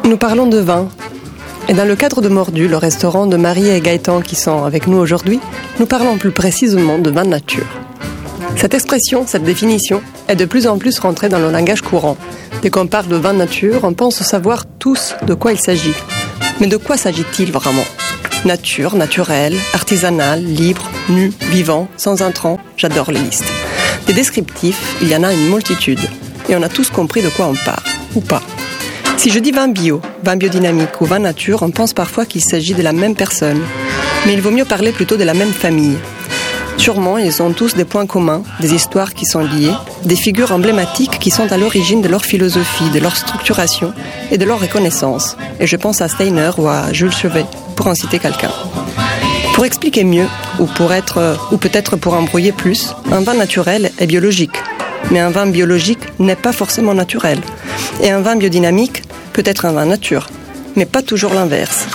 Nous parlons de vin. Et dans le cadre de Mordu, le restaurant de Marie et Gaëtan qui sont avec nous aujourd'hui, nous parlons plus précisément de vin nature. Cette expression, cette définition, est de plus en plus rentrée dans le langage courant. Dès qu'on parle de vin nature, on pense savoir tous de quoi il s'agit. Mais de quoi s'agit-il vraiment ? Nature, naturel, artisanal, libre, nu, vivant, sans intrants, j'adore les listes. Des descriptifs, il y en a une multitude. Et on a tous compris de quoi on parle, ou pas. Si je dis vin bio, vin biodynamique ou vin nature, on pense parfois qu'il s'agit de la même personne. Mais il vaut mieux parler plutôt de la même famille. Sûrement, ils ont tous des points communs, des histoires qui sont liées, des figures emblématiques qui sont à l'origine de leur philosophie, de leur structuration et de leur reconnaissance. Et je pense à Steiner ou à Jules Chauvet, pour en citer quelqu'un. Pour expliquer mieux, ou peut-être pour embrouiller plus, un vin naturel est biologique. Mais un vin biologique n'est pas forcément naturel. Et un vin biodynamique peut être un vin nature, mais pas toujours l'inverse.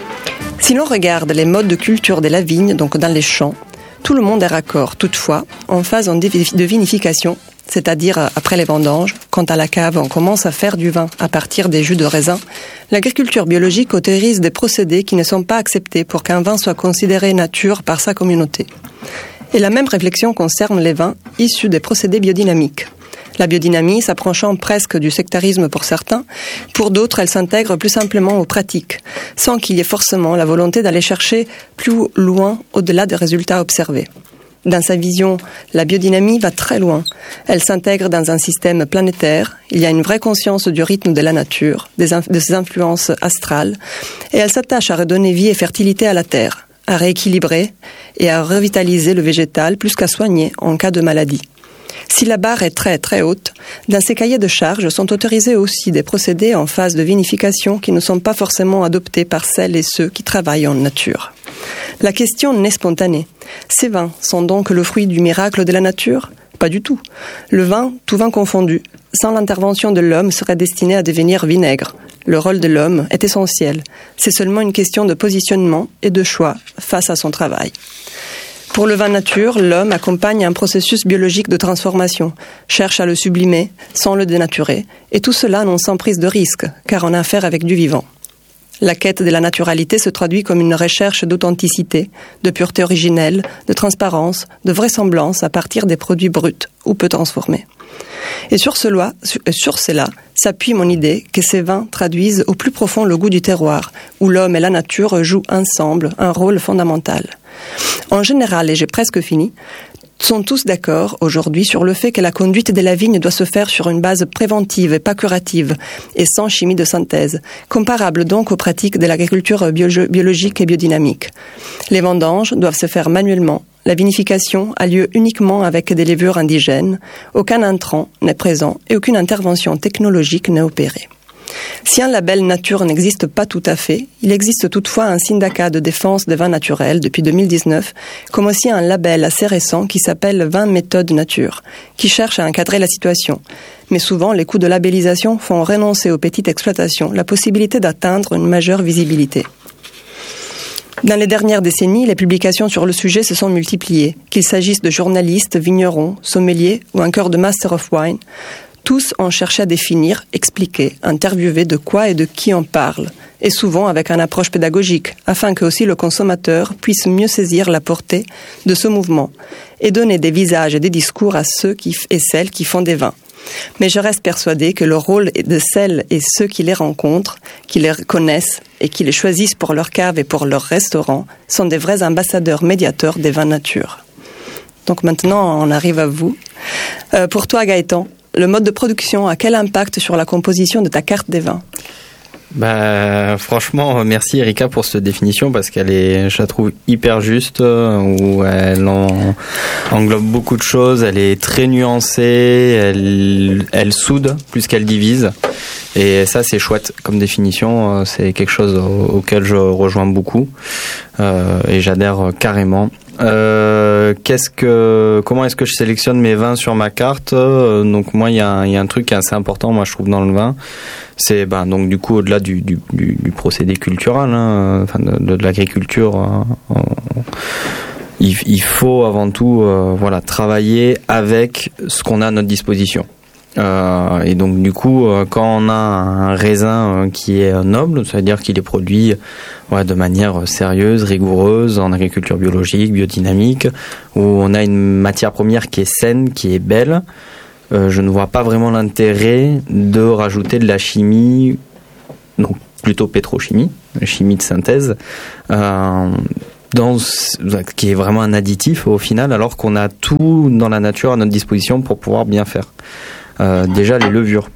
Si l'on regarde les modes de culture de la vigne, donc dans les champs, tout le monde est raccord. Toutefois, en phase de vinification, c'est-à-dire après les vendanges, quand à la cave on commence à faire du vin à partir des jus de raisin, l'agriculture biologique autorise des procédés qui ne sont pas acceptés pour qu'un vin soit considéré nature par sa communauté. Et la même réflexion concerne les vins issus des procédés biodynamiques. La biodynamie s'approchant presque du sectarisme pour certains, pour d'autres elle s'intègre plus simplement aux pratiques, sans qu'il y ait forcément la volonté d'aller chercher plus loin au-delà des résultats observés. Dans sa vision, la biodynamie va très loin. Elle s'intègre dans un système planétaire, il y a une vraie conscience du rythme de la nature, de ses influences astrales, et elle s'attache à redonner vie et fertilité à la terre, à rééquilibrer et à revitaliser le végétal plus qu'à soigner en cas de maladie. Si la barre est très très haute, dans ces cahiers de charges sont autorisés aussi des procédés en phase de vinification qui ne sont pas forcément adoptés par celles et ceux qui travaillent en nature. La question n'est spontanée. Ces vins sont donc le fruit du miracle de la nature ? Pas du tout. Le vin, tout vin confondu, sans l'intervention de l'homme, serait destiné à devenir vinaigre. Le rôle de l'homme est essentiel. C'est seulement une question de positionnement et de choix face à son travail. Pour le vin nature, l'homme accompagne un processus biologique de transformation, cherche à le sublimer sans le dénaturer, et tout cela non sans prise de risque, car on a affaire avec du vivant. La quête de la naturalité se traduit comme une recherche d'authenticité, de pureté originelle, de transparence, de vraisemblance à partir des produits bruts ou peu transformés. Et sur cela s'appuie mon idée que ces vins traduisent au plus profond le goût du terroir, où l'homme et la nature jouent ensemble un rôle fondamental. En général, et j'ai presque fini, sont tous d'accord aujourd'hui sur le fait que la conduite de la vigne doit se faire sur une base préventive et pas curative, et sans chimie de synthèse, comparable donc aux pratiques de l'agriculture biologique et biodynamique. Les vendanges doivent se faire manuellement. La vinification a lieu uniquement avec des levures indigènes, aucun intrant n'est présent et aucune intervention technologique n'est opérée. Si un label nature n'existe pas tout à fait, il existe toutefois un syndicat de défense des vins naturels depuis 2019, comme aussi un label assez récent qui s'appelle Vin Méthode Nature, qui cherche à encadrer la situation. Mais souvent, les coûts de labellisation font renoncer aux petites exploitations la possibilité d'atteindre une majeure visibilité. Dans les dernières décennies, les publications sur le sujet se sont multipliées, qu'il s'agisse de journalistes, vignerons, sommeliers ou encore de Master of Wine. Tous ont cherché à définir, expliquer, interviewer de quoi et de qui on parle, et souvent avec une approche pédagogique, afin que aussi le consommateur puisse mieux saisir la portée de ce mouvement et donner des visages et des discours à ceux et celles qui font des vins. Mais je reste persuadée que le rôle de celles et ceux qui les rencontrent, qui les connaissent et qui les choisissent pour leur cave et pour leur restaurant sont des vrais ambassadeurs médiateurs des vins nature. Donc maintenant, on arrive à vous. Pour toi, Gaëtan, le mode de production a quel impact sur la composition de ta carte des vins ? Franchement, merci Erika pour cette définition parce je la trouve hyper juste, où elle englobe beaucoup de choses, elle est très nuancée, elle soude plus qu'elle divise. Et ça, c'est chouette comme définition, c'est quelque chose auquel je rejoins beaucoup, et j'adhère carrément. Comment est-ce que je sélectionne mes vins sur ma carte ? Donc moi, il y a un truc qui est assez important, moi je trouve, dans le vin. C'est donc du coup au-delà du procédé culturel, de l'agriculture. Il faut avant tout travailler avec ce qu'on a à notre disposition. Et donc du coup, quand on a un raisin qui est noble, ça veut dire qu'il est produit de manière sérieuse, rigoureuse, en agriculture biologique, biodynamique, où on a une matière première qui est saine, qui est belle, je ne vois pas vraiment l'intérêt de rajouter de la chimie, donc plutôt pétrochimie, chimie de synthèse, qui est vraiment un additif au final, alors qu'on a tout dans la nature à notre disposition pour pouvoir bien faire. Déjà les levures.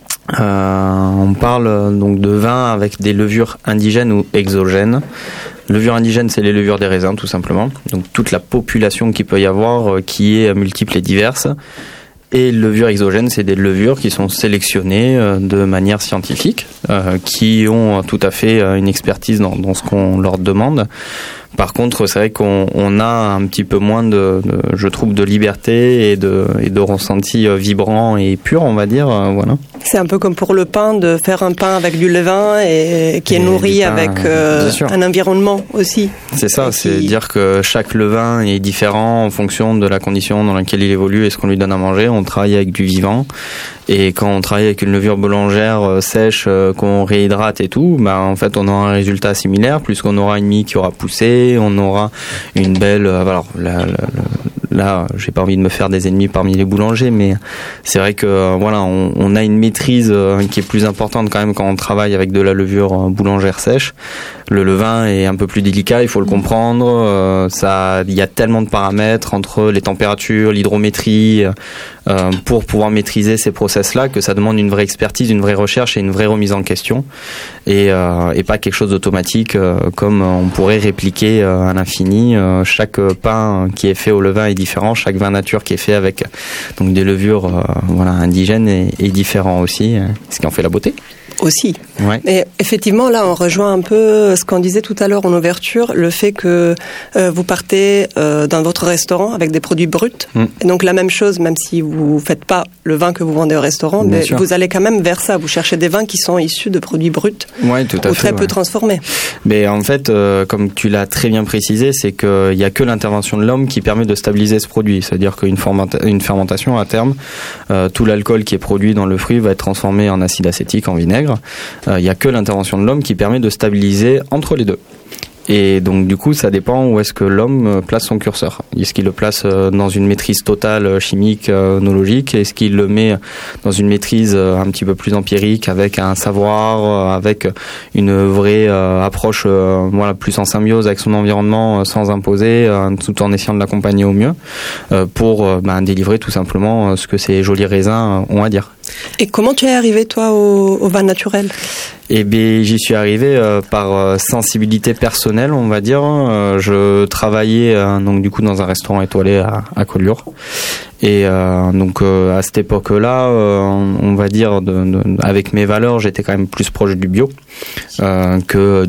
On parle donc de vin avec des levures indigènes ou exogènes. Levures indigènes, c'est les levures des raisins tout simplement. Donc toute la population qu'il peut y avoir qui est multiple et diverse. Et levures exogènes, c'est des levures qui sont sélectionnées de manière scientifique, qui ont tout à fait une expertise dans ce qu'on leur demande. Par contre, c'est vrai qu'on a un petit peu moins je trouve, de liberté et de ressenti vibrant et pur, on va dire, voilà. C'est un peu comme pour le pain, de faire un pain avec du levain et qui est nourri avec un environnement aussi. C'est ça, c'est dire que chaque levain est différent en fonction de la condition dans laquelle il évolue et ce qu'on lui donne à manger. On travaille avec du vivant. Et quand on travaille avec une levure boulangère sèche qu'on réhydrate et tout, en fait on aura un résultat similaire, puisqu'on aura une mie qui aura poussé, on aura une belle... alors là, j'ai pas envie de me faire des ennemis parmi les boulangers, mais c'est vrai que on a une maîtrise qui est plus importante quand même quand on travaille avec de la levure boulangère sèche. Le levain est un peu plus délicat, il faut le comprendre. Il y a tellement de paramètres entre les températures, l'hydrométrie, pour pouvoir maîtriser ces process-là, que ça demande une vraie expertise, une vraie recherche et une vraie remise en question, et pas quelque chose d'automatique comme on pourrait répliquer à l'infini. Chaque pain qui est fait au levain est différent, chaque vin nature qui est fait avec donc des levures indigènes est différent aussi, ce qui en fait la beauté. Aussi. Ouais. Et effectivement, là, on rejoint un peu ce qu'on disait tout à l'heure en ouverture, le fait que vous partez dans votre restaurant avec des produits bruts. Et donc la même chose, même si vous faites pas le vin que vous vendez au restaurant, mais vous allez quand même vers ça. Vous cherchez des vins qui sont issus de produits bruts, ou très peu transformés. Mais en fait, comme tu l'as très bien précisé, c'est qu'il y a que l'intervention de l'homme qui permet de stabiliser ce produit. C'est-à-dire qu'une fermentation à terme, tout l'alcool qui est produit dans le fruit va être transformé en acide acétique, en vinaigre. Il n'y a que l'intervention de l'homme qui permet de stabiliser entre les deux. Et donc du coup, ça dépend où est-ce que l'homme place son curseur. Est-ce qu'il le place dans une maîtrise totale chimique, œnologique? Est-ce qu'il le met dans une maîtrise un petit peu plus empirique, avec un savoir, avec une vraie approche plus en symbiose avec son environnement, sans imposer, tout en essayant de l'accompagner au mieux, pour délivrer tout simplement ce que ces jolis raisins ont à dire. Et comment tu es arrivé, toi, au vin naturel ? Eh bien, j'y suis arrivé par sensibilité personnelle, on va dire. Je travaillais donc du coup dans un restaurant étoilé à Collioure. Et donc à cette époque-là, on va dire avec mes valeurs, j'étais quand même plus proche du bio que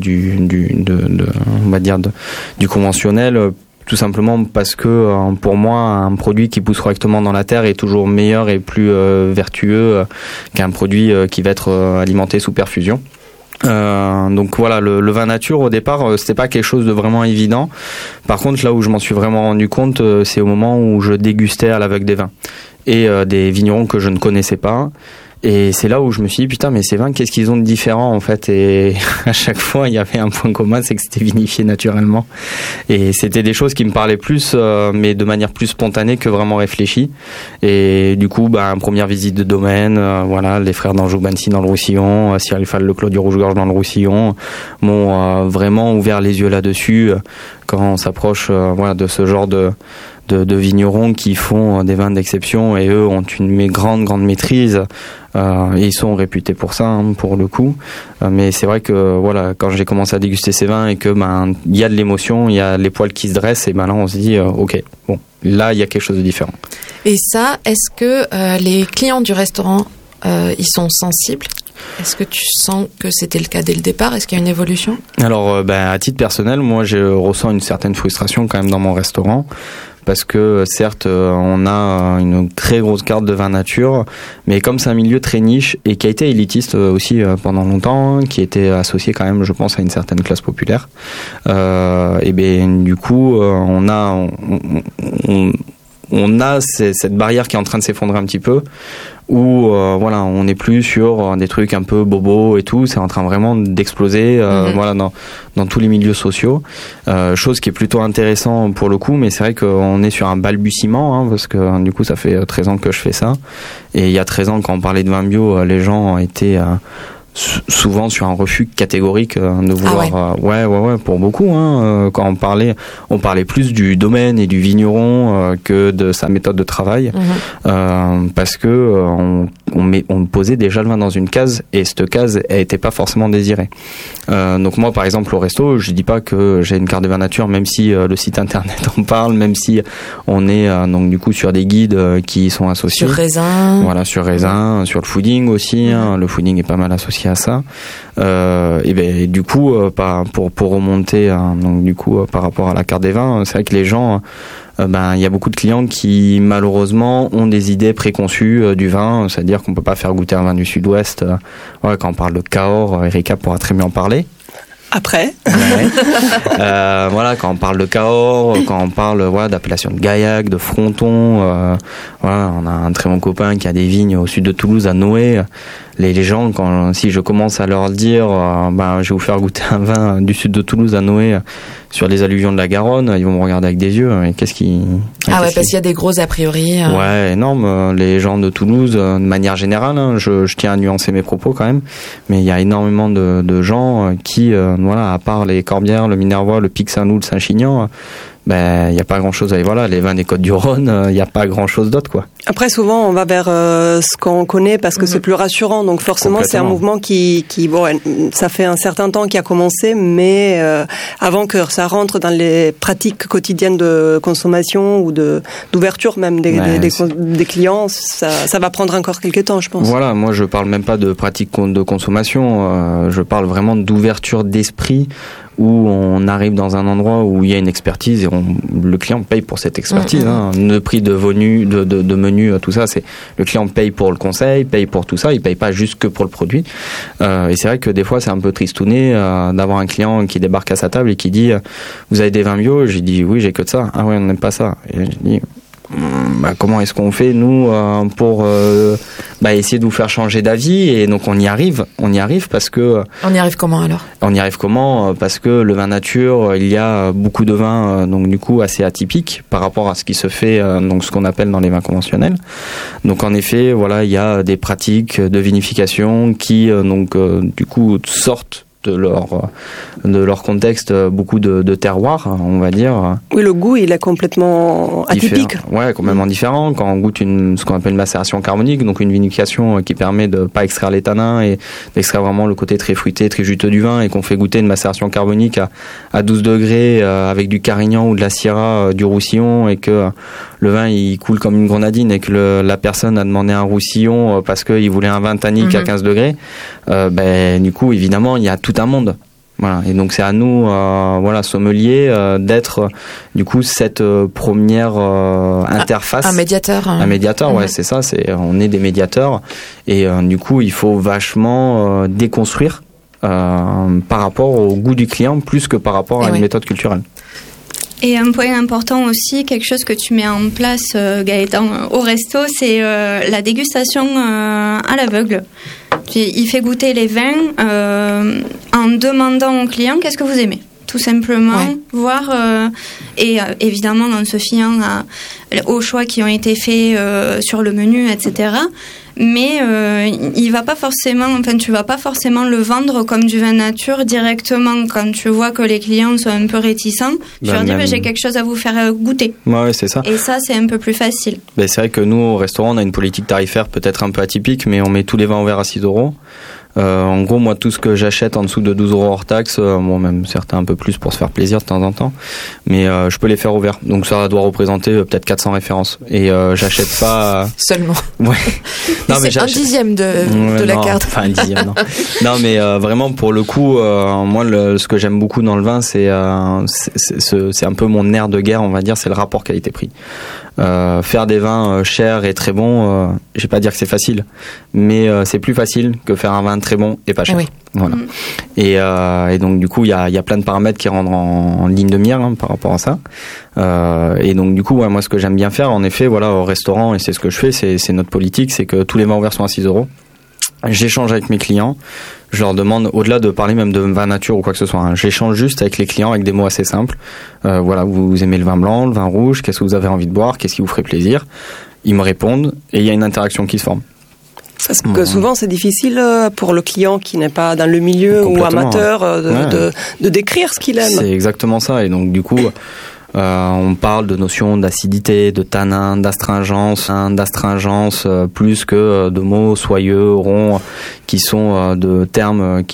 du conventionnel. Tout simplement parce que pour moi, un produit qui pousse correctement dans la terre est toujours meilleur et plus vertueux qu'un produit qui va être alimenté sous perfusion. Donc voilà, le vin nature au départ, c'était pas quelque chose de vraiment évident. Par contre, là où je m'en suis vraiment rendu compte, c'est au moment où je dégustais à l'aveugle des vins et des vignerons que je ne connaissais pas. Et c'est là où je me suis dit, putain, mais ces vins, qu'est-ce qu'ils ont de différent, en fait? Et à chaque fois, il y avait un point commun, c'est que c'était vinifié naturellement. Et c'était des choses qui me parlaient plus, mais de manière plus spontanée que vraiment réfléchie. Et du coup, première visite de domaine, les frères d'Anjou-Bancy dans le Roussillon, Cyril Fall-Leclos du Rouge-Gorge dans le Roussillon, m'ont vraiment ouvert les yeux là-dessus, quand on s'approche, de ce genre de vignerons qui font des vins d'exception, et eux ont une grande maîtrise, et ils sont réputés pour ça, pour le coup. Mais c'est vrai que quand j'ai commencé à déguster ces vins et que il y a de l'émotion, il y a les poils qui se dressent, et là on se dit ok, bon, là il y a quelque chose de différent. Et ça, est-ce que les clients du restaurant ils sont sensibles? Est-ce que tu sens que c'était le cas dès le départ? Est-ce qu'il y a une évolution? Alors, à titre personnel, moi, je ressens une certaine frustration quand même dans mon restaurant. Parce que certes, on a une très grosse carte de vin nature, mais comme c'est un milieu très niche et qui a été élitiste aussi pendant longtemps, qui était associé quand même, je pense, à une certaine classe populaire, et bien du coup, on a cette barrière qui est en train de s'effondrer un petit peu, où voilà, on n'est plus sur des trucs un peu bobos et tout, c'est en train vraiment d'exploser voilà, dans tous les milieux sociaux, chose qui est plutôt intéressant pour le coup, mais c'est vrai qu'on est sur un balbutiement, parce que du coup ça fait 13 ans que je fais ça, et il y a 13 ans quand on parlait de vin bio, les gens étaient souvent sur un refus catégorique de vouloir ouais pour beaucoup quand on parlait plus du domaine et du vigneron que de sa méthode de travail, parce que on posait déjà le vin dans une case, et cette case elle était pas forcément désirée. Donc moi par exemple au resto, je dis pas que j'ai une carte de vin nature, même si le site internet en parle, même si on est donc du coup sur des guides qui sont associés sur raisin, voilà, sur raisin, sur le fooding aussi, le fooding est pas mal associé à ça, et ben du coup pour remonter donc du coup par rapport à la carte des vins, c'est vrai que les gens il y a beaucoup de clients qui malheureusement ont des idées préconçues du vin, c'est-à-dire qu'on peut pas faire goûter un vin du Sud-Ouest. Quand on parle de Cahors, Erika pourra très bien en parler. Après. Voilà, quand on parle de Cahors, quand on parle d'appellation de Gaillac, de Fronton, on a un très bon copain qui a des vignes au sud de Toulouse, à Noé. Les gens, si je commence à leur dire je vais vous faire goûter un vin du sud de Toulouse à Noé sur les alluvions de la Garonne, ils vont me regarder avec des yeux. Et parce qu'il y a des gros a priori. Ouais, énorme. Les gens de Toulouse, de manière générale, je tiens à nuancer mes propos quand même, mais il y a énormément de gens qui, à part les Corbières, le Minervois, le Pic Saint-Loup, le Saint-Chinian, il n'y a pas grand chose les vins des Côtes-du-Rhône, il n'y a pas grand chose d'autre, quoi. Après, souvent, on va vers ce qu'on connaît parce que c'est plus rassurant. Donc, forcément, c'est un mouvement qui ça fait un certain temps qu'il a commencé, mais avant que ça rentre dans les pratiques quotidiennes de consommation ou d'ouverture même des clients, ça va prendre encore quelques temps, je pense. Voilà, moi, je parle même pas de pratiques de consommation, je parle vraiment d'ouverture d'esprit, où on arrive dans un endroit où il y a une expertise et le client paye pour cette expertise. Le prix de menu, tout ça, c'est le client paye pour le conseil, paye pour tout ça, il paye pas juste que pour le produit. Et c'est vrai que des fois c'est un peu tristouné d'avoir un client qui débarque à sa table et qui dit vous avez des vins bio? J'ai dit oui, j'ai que de ça. Ah ouais, on n'aime pas ça. Et j'ai dit comment est-ce qu'on fait nous pour essayer de vous faire changer d'avis? Et donc on y arrive parce que on y arrive comment alors? On y arrive comment? Parce que le vin nature, il y a beaucoup de vins donc du coup assez atypiques par rapport à ce qui se fait donc ce qu'on appelle dans les vins conventionnels. Donc en effet, voilà, il y a des pratiques de vinification qui du coup sortent de leur contexte, beaucoup de terroirs, on va dire. Oui, le goût, il est complètement atypique. Ouais, complètement différent. Quand on goûte ce qu'on appelle une macération carbonique, donc une vinification qui permet de pas extraire les tanins et d'extraire vraiment le côté très fruité, très juteux du vin, et qu'on fait goûter une macération carbonique à 12 degrés avec du Carignan ou de la Syrah, du Roussillon, et que le vin il coule comme une grenadine, et que la personne a demandé un Roussillon parce qu'il voulait un vin tannique à 15 degrés, du coup évidemment il y a tout un monde. Voilà, et donc c'est à nous, sommeliers, d'être du coup cette première interface. Un médiateur. Un médiateur, ouais, c'est ça. On est des médiateurs, et du coup il faut vachement déconstruire par rapport au goût du client, plus que par rapport à une méthode culturelle. Et un point important aussi, quelque chose que tu mets en place, Gaëtan, au resto, c'est la dégustation à l'aveugle. Il fait goûter les vins en demandant au client qu'est-ce que vous aimez. Tout simplement, voir, et évidemment en se fiant aux choix qui ont été faits sur le menu, etc. Mais tu vas pas forcément le vendre comme du vin nature directement. Quand tu vois que les clients sont un peu réticents, tu leur dis j'ai quelque chose à vous faire goûter. Ouais, c'est ça. Et ça, c'est un peu plus facile. C'est vrai que nous, au restaurant, on a une politique tarifaire peut-être un peu atypique, mais on met tous les vins ouverts à 6 €. En gros, moi, tout ce que j'achète en dessous de 12 € hors taxe, même certains un peu plus pour se faire plaisir de temps en temps, mais je peux les faire ouverts. Donc ça doit représenter peut-être 400 références. Et j'achète pas... Seulement. Ouais. Non, mais c'est un dixième de la carte. Enfin, un dixième, non. Non, mais vraiment, pour le coup, moi, ce que j'aime beaucoup dans le vin, c'est un peu mon nerf de guerre, on va dire, c'est le rapport qualité-prix. Faire des vins chers et très bons, je vais pas dire que c'est facile, mais c'est plus facile que faire un vin très bon et pas cher. Oui. Voilà. Et donc du coup il y a plein de paramètres qui rentrent en ligne de mire par rapport à ça. Et donc du coup moi ce que j'aime bien faire en effet au restaurant, et c'est ce que je fais, c'est notre politique, c'est que tous les vins ouverts sont à 6 €. J'échange avec mes clients, je leur demande, au-delà de parler même de vin nature ou quoi que ce soit, j'échange juste avec les clients avec des mots assez simples. Vous aimez le vin blanc, le vin rouge, qu'est-ce que vous avez envie de boire, qu'est-ce qui vous ferait plaisir? Ils me répondent et il y a une interaction qui se forme. Parce que souvent c'est difficile pour le client qui n'est pas dans le milieu ou amateur de décrire ce qu'il aime. C'est exactement ça, et donc du coup on parle de notions d'acidité, de tanin, d'astringence plus que de mots soyeux, ronds, qui sont de termes qui